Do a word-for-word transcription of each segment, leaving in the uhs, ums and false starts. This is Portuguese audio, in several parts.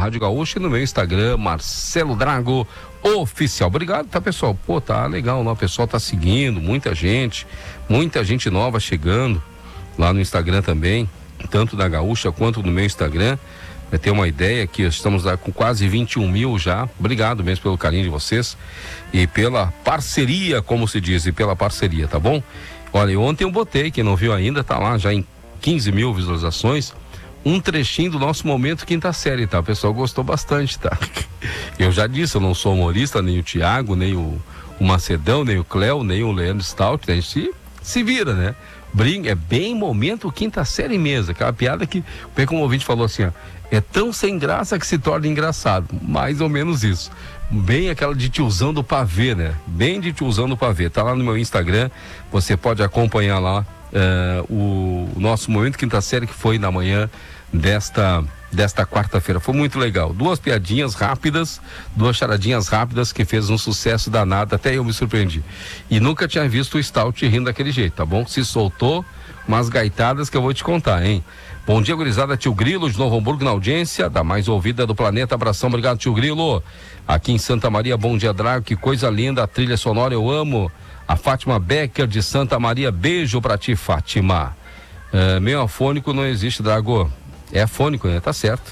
Rádio Gaúcha, e no meu Instagram, Marcelo Drago Oficial. Obrigado, tá, pessoal? Pô, tá legal, não? O pessoal tá seguindo, muita gente, muita gente nova chegando lá no Instagram também, tanto da Gaúcha quanto no meu Instagram. Vai ter uma ideia que estamos lá com quase vinte e um mil já. Obrigado mesmo pelo carinho de vocês e pela parceria, como se diz, e pela parceria, tá bom? Olha, ontem eu botei, quem não viu ainda, tá lá já em quinze mil visualizações, um trechinho do nosso momento quinta série, tá? O pessoal gostou bastante, tá? Eu já disse, eu não sou humorista, nem o Thiago, nem o, o Macedão, nem o Cléo, nem o Leandro Stout, né? A gente se, se vira, né? Brinca, é bem momento quinta série mesmo, aquela piada que, bem como o ouvinte falou assim, ó, é tão sem graça que se torna engraçado, mais ou menos isso, bem aquela de tiozão do pavê, né? Bem de tiozão do pavê, tá lá no meu Instagram, você pode acompanhar lá uh, o, o nosso momento quinta série que foi na manhã desta desta quarta-feira, foi muito legal, duas piadinhas rápidas, duas charadinhas rápidas que fez um sucesso danado, até eu me surpreendi, e nunca tinha visto o Stout rindo daquele jeito, tá bom? Se soltou umas gaitadas que eu vou te contar, hein? Bom dia, gurizada, tio Grilo de Novo Hamburgo na audiência, da mais ouvida do planeta, abração, obrigado, tio Grilo. Aqui em Santa Maria, bom dia, Drago, que coisa linda, a trilha sonora eu amo. A Fátima Becker de Santa Maria, beijo pra ti, Fátima. Uh, meio afônico não existe, Drago. É afônico, né? Tá certo.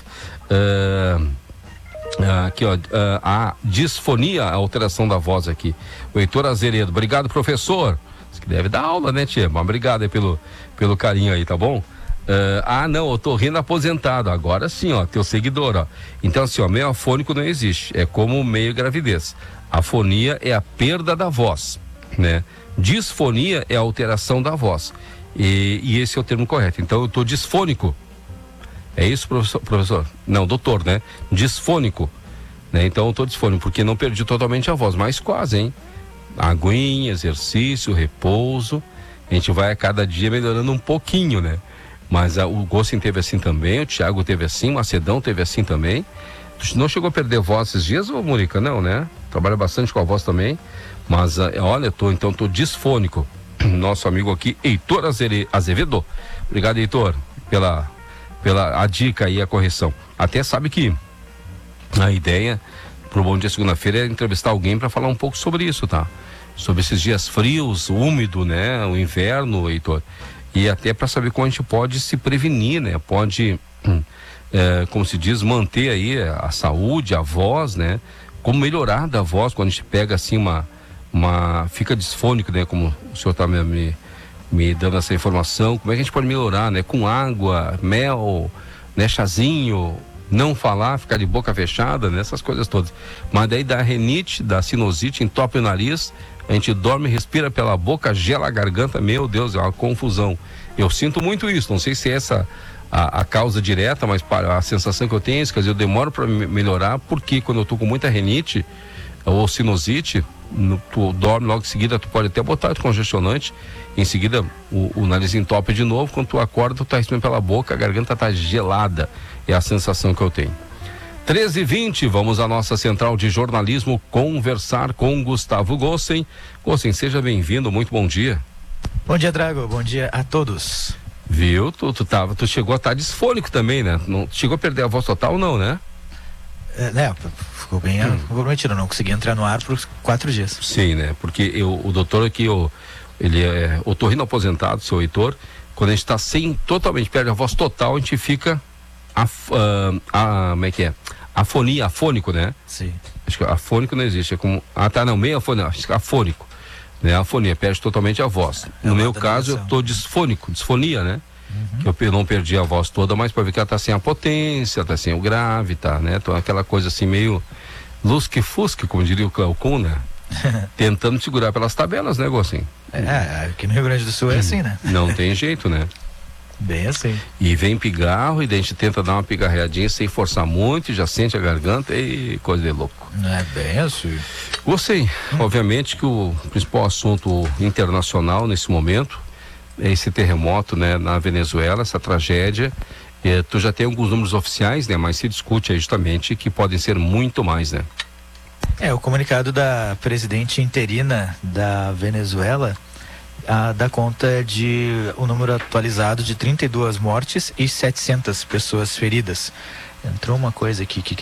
Uh, uh, aqui, ó, uh, a disfonia, a alteração da voz aqui. O Heitor Azeredo, obrigado, professor. Você que deve dar aula, né, tia? Mas obrigado aí pelo, pelo carinho aí, tá bom? Uh, ah, não, eu tô rindo aposentado. Agora sim, ó, teu seguidor, ó. Então, assim, ó, meio afônico não existe. É como meio gravidez. Afonia é a perda da voz, né? Disfonia é a alteração da voz. E, e esse é o termo correto. Então, eu tô disfônico. É isso, professor? professor? Não, doutor, né? Disfônico. Né? Então, eu tô disfônico, porque não perdi totalmente a voz, mas quase, hein? Aguinha, exercício, repouso. A gente vai a cada dia melhorando um pouquinho, né? Mas a, o Gossin teve assim também, o Thiago teve assim, o Macedão teve assim também. Tu não chegou a perder voz esses dias, ô Murica? Não, né? Trabalha bastante com a voz também. Mas, a, olha, tô, então tô disfônico. Nosso amigo aqui, Heitor Azevedo. Obrigado, Heitor, pela, pela a dica e a correção. Até sabe que a ideia pro Bom Dia Segunda-feira é entrevistar alguém para falar um pouco sobre isso, tá? Sobre esses dias frios, úmido, né? O inverno, Heitor. E até para saber como a gente pode se prevenir, né? Pode, é, como se diz, manter aí a saúde, a voz, né? Como melhorar da voz quando a gente pega assim uma, uma fica disfônico, né? Como o senhor está me, me, me dando essa informação, como é que a gente pode melhorar, né? Com água, mel, né? Chazinho, não falar, ficar de boca fechada, né? Essas coisas todas. Mas daí dá rinite, dá sinusite, entope o nariz, a gente dorme, respira pela boca, gela a garganta, meu Deus, é uma confusão. Eu sinto muito isso, não sei se é essa a, a causa direta, mas para a sensação que eu tenho é isso, quer dizer, eu demoro para me melhorar, porque quando eu tô com muita rinite ou sinusite, no, tu dorme logo em seguida, tu pode até botar o congestionante, em seguida o, o nariz entope de novo, quando tu acorda, tu tá respirando pela boca, a garganta tá gelada, é a sensação que eu tenho. treze e vinte, vamos à nossa central de jornalismo conversar com Gustavo Gossin. Gossin, seja bem-vindo, muito bom dia. Bom dia, Drago, bom dia a todos. Viu, tu, tu, tava, tu chegou a estar disfônico também, né? Não, chegou a perder a voz total, não, né? É, né, ficou bem hum. comprometido, não consegui entrar no ar por quatro dias. Sim, né? Porque eu, o doutor aqui, eu, ele é otorrino aposentado, seu Heitor, quando a gente está sem, totalmente, perde a voz total, a gente fica, af, uh, a, como é que é? Afonia, afônico, né? Sim. Acho que afônico não existe, é como, ah tá, não, meio afônico, acho que afônico, né? A afonia, perde totalmente a voz. É no meu caso, eu tô disfônico, disfonia, né? Uhum. Que eu não perdi a voz toda, mas para ver que ela tá sem a potência, tá sem o grave, tá, né? Então aquela coisa assim meio lusque-fusque, como diria o Cleocum, né? Tentando segurar pelas tabelas, né, Gossin? É, aqui no Rio Grande do Sul é assim, né? Não tem jeito, né? Bem assim. E vem pigarro e daí a gente tenta dar uma pigarreadinha sem forçar muito, já sente a garganta e coisa de louco. É bem assim. Gostei. Hum. Obviamente que o principal assunto internacional nesse momento é esse terremoto, né, na Venezuela, essa tragédia. É, tu já tem alguns números oficiais, né, mas se discute aí justamente que podem ser muito mais, né? É, o comunicado da presidente interina da Venezuela ah, dá conta de o um número atualizado de trinta e duas mortes e setecentas pessoas feridas. Entrou uma coisa aqui que